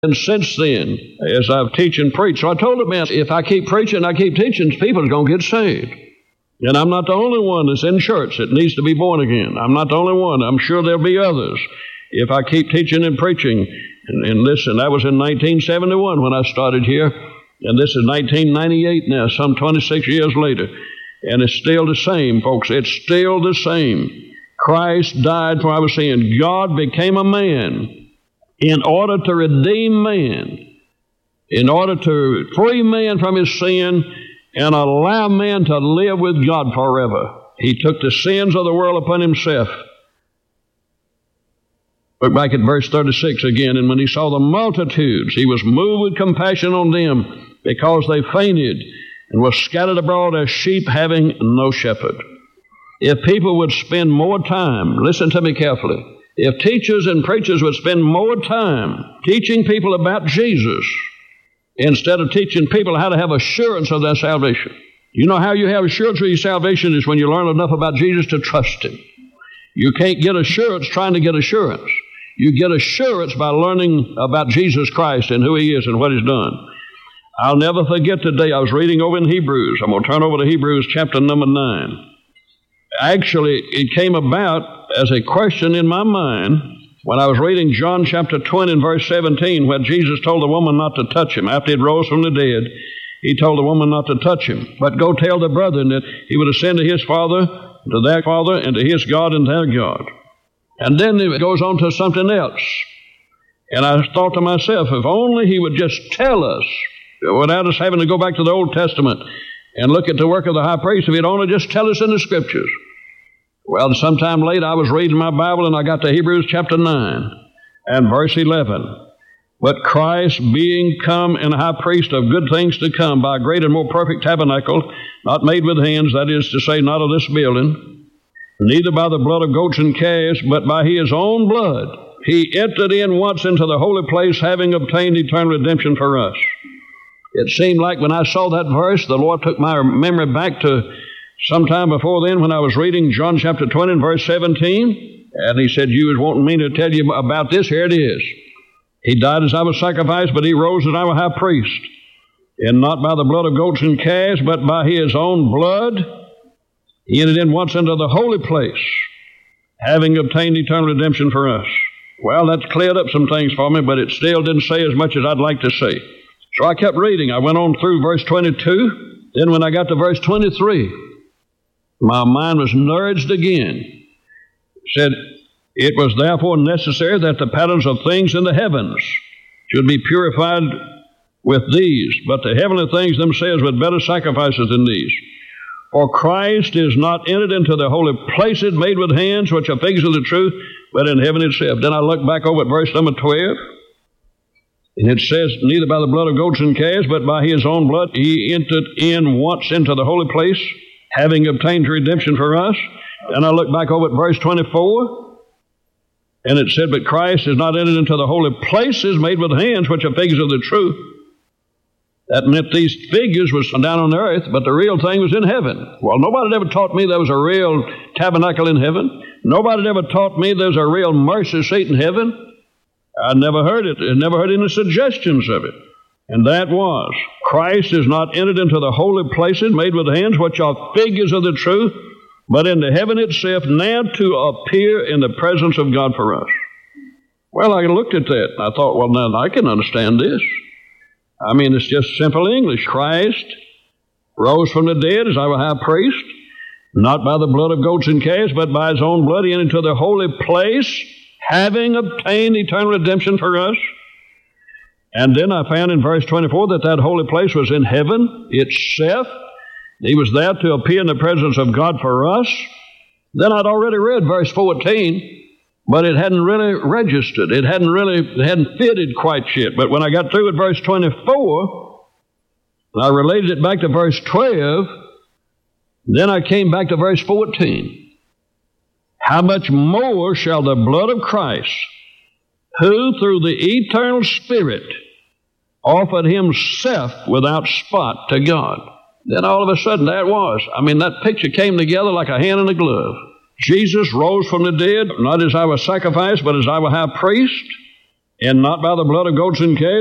And since then, as I've teach and preached, so I told the man, if I keep preaching, I keep teaching, people are going to get saved. And I'm not the only one that's in church that needs to be born again. I'm not the only one. I'm sure there'll be others if I keep teaching and preaching. And listen, that was in 1971 when I started here. And this is 1998 now, some 26 years later. And it's still the same, folks. It's still the same. Christ died for our sin. God became a man in order to redeem man, in order to free man from his sin and allow man to live with God forever. He took the sins of the world upon himself. Look back at verse 36 again. And when he saw the multitudes, he was moved with compassion on them because they fainted and were scattered abroad as sheep having no shepherd. If people would spend more time, listen to me carefully, if teachers and preachers would spend more time teaching people about Jesus instead of teaching people how to have assurance of their salvation. You know how you have assurance of your salvation is when you learn enough about Jesus to trust him. You can't get assurance trying to get assurance. You get assurance by learning about Jesus Christ and who he is and what he's done. I'll never forget the day I was reading over in Hebrews. I'm going to turn over to Hebrews chapter number 9. Actually, it came about as a question in my mind when I was reading John chapter 20 and verse 17, where Jesus told the woman not to touch him. After he rose from the dead, he told the woman not to touch him, but go tell the brethren that he would ascend to his Father, to their Father, and to his God and their God. And then it goes on to something else. And I thought to myself, if only he would just tell us, without us having to go back to the Old Testament and look at the work of the high priest, if he'd only just tell us in the Scriptures. Well, sometime later I was reading my Bible and I got to Hebrews chapter 9 and verse 11. But Christ being come and high priest of good things to come by a great and more perfect tabernacle, not made with hands, that is to say, not of this building, neither by the blood of goats and calves, but by his own blood, he entered in once into the holy place, having obtained eternal redemption for us. It seemed like when I saw that verse, the Lord took my memory back to sometime before then when I was reading John chapter 20 and verse 17. And he said, you was wanting me to tell you about this. Here it is. He died as our sacrifice, but he rose as our high priest. And not by the blood of goats and calves, but by his own blood, he entered in once into the holy place, having obtained eternal redemption for us. Well, that's cleared up some things for me, but it still didn't say as much as I'd like to say. So I kept reading. I went on through verse 22. Then when I got to verse 23, my mind was nourished again. It said, it was therefore necessary that the patterns of things in the heavens should be purified with these, but the heavenly things themselves with better sacrifices than these. For Christ is not entered into the holy places made with hands, which are figures of the truth, but in heaven itself. Then I look back over at verse number 12, and it says, neither by the blood of goats and calves, but by his own blood, he entered in once into the holy place, having obtained redemption for us. And I look back over at verse 24, and it said, but Christ is not entered into the holy places made with hands, which are figures of the truth. That meant these figures was down on the earth, but the real thing was in heaven. Well, nobody had ever taught me there was a real tabernacle in heaven. Nobody had ever taught me there's a real mercy seat in heaven. I never heard it. I never heard any suggestions of it. And that was, Christ is not entered into the holy places made with hands, which are figures of the truth, but into heaven itself, now to appear in the presence of God for us. Well, I looked at that, and I thought, well, now I can understand this. I mean, it's just simple English. Christ rose from the dead as our high priest, not by the blood of goats and calves, but by his own blood. He entered into the holy place, having obtained eternal redemption for us. And then I found in verse 24 that holy place was in heaven itself. He was there to appear in the presence of God for us. Then I'd already read verse 14, but it hadn't really registered. It hadn't fitted quite yet. But when I got through with verse 24, and I related it back to verse 12, then I came back to verse 14. How much more shall the blood of Christ, who through the eternal Spirit offered himself without spot to God. Then all of a sudden there it was. I mean, that picture came together like a hand in a glove. Jesus rose from the dead, not as our sacrifice, but as our high priest, and not by the blood of goats and calves,